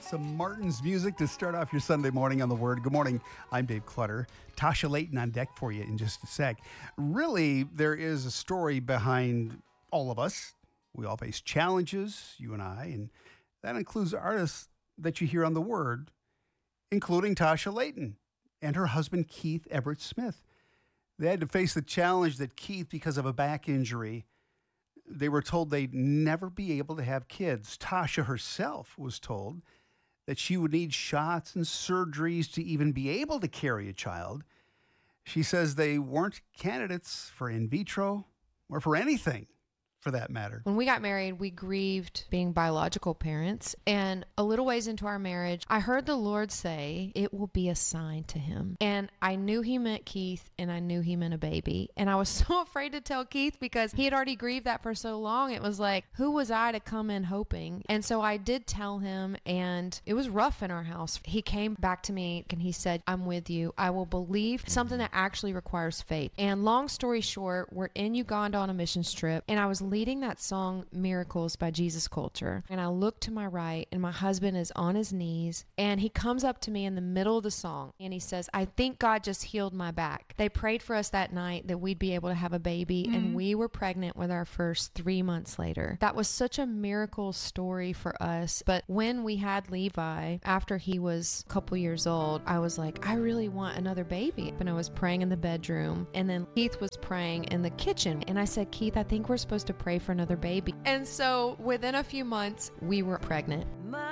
Some Martin's music to start off your Sunday morning on The Word. Good morning. I'm Dave Clutter. Tasha Layton on deck for you in just a sec. Really, there is a story behind all of us. We all face challenges, you and I, and that includes artists that you hear on The Word, including Tasha Layton and her husband, Keith Everett Smith. They had to face the challenge that Keith, because of a back injury, they were told they'd never be able to have kids. Tasha herself was told that she would need shots and surgeries to even be able to carry a child. She says they weren't candidates for in vitro or for anything, for that matter. When we got married, we grieved being biological parents. And a little ways into our marriage, I heard the Lord say, it will be a sign to him. And I knew he meant Keith, and I knew he meant a baby. And I was so afraid to tell Keith because he had already grieved that for so long. It was like, who was I to come in hoping? And so I did tell him, and it was rough in our house. He came back to me and he said, I'm with you. I will believe something that actually requires faith. And long story short, we're in Uganda on a mission trip, and I was leading that song Miracles by Jesus Culture, and I look to my right and my husband is on his knees, and he comes up to me in the middle of the song and he says, I think God just healed my back. They prayed for us that night that we'd be able to have a baby, and we were pregnant with our first 3 months later. That was such a miracle story for us. But when we had Levi, after he was a couple years old, I was like, I really want another baby. And I was praying in the bedroom, and then Keith was praying in the kitchen, and I said, Keith, I think we're supposed to pray for another baby. And so within a few months, we were pregnant.